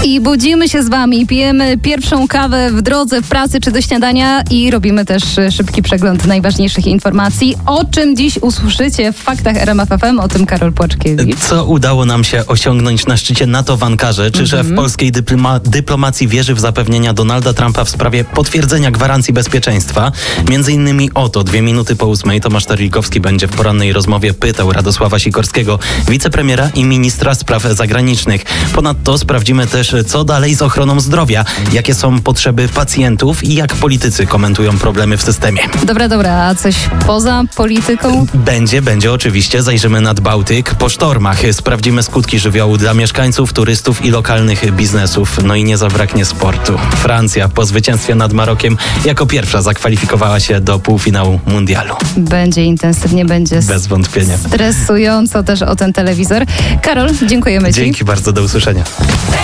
i budzimy się z wami, pijemy pierwszą kawę w drodze, w pracy czy do śniadania i robimy też szybki przegląd najważniejszych informacji. O czym dziś usłyszycie w Faktach RMF FM, o tym Karol Płaczkiewicz. Co udało nam się osiągnąć na szczycie NATO w Ankarze? Czy szef polskiej dyplomacji wierzy w zapewnienia Donalda Trumpa w sprawie potwierdzenia gwarancji bezpieczeństwa? Między innymi o to 2:02 Tomasz Terlikowski będzie w porannej rozmowie pytał Radosława Sikorskiego, wicepremiera i ministra spraw zagranicznych. Ponadto sprawdzimy też, co dalej z ochroną zdrowia, jakie są potrzeby pacjentów i jak politycy komentują problemy w systemie. Dobra, a coś poza polityką? Będzie oczywiście. Zajrzymy nad Bałtyk po sztormach. Sprawdzimy skutki żywiołu dla mieszkańców, turystów i lokalnych biznesów. No i nie zabraknie sportu. Francja po zwycięstwie nad Marokiem jako pierwsza zakwalifikowała się do półfinału mundialu. Będzie intensywnie, będzie bez wątpienia stresująco też o ten telewizor. Karol, dziękujemy Ci. Dzięki bardzo, do usłyszenia.